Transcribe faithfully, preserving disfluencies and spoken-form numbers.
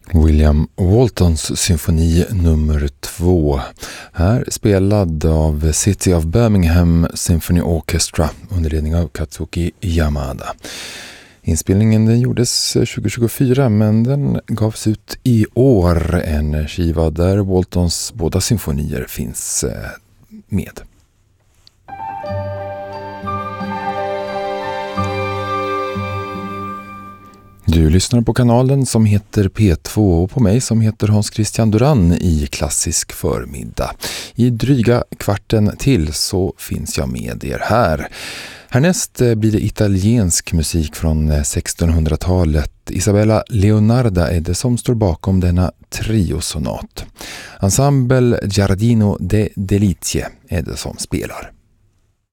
William Waltons symfoni nummer två, här spelad av City of Birmingham Symphony Orchestra under ledning av Katsuki Yamada. Inspelningen den gjordes tjugo tjugofyra, men den gavs ut i år, en skiva där Waltons båda symfonier finns med. Du lyssnar på kanalen som heter P två och på mig som heter Hans Christian Duran i klassisk förmiddag. I dryga kvarten till så finns jag med er här. Härnäst blir det italiensk musik från sextonhundratalet. Isabella Leonarda är det som står bakom denna triosonat. Ensemble Giardino de Delizie är det som spelar.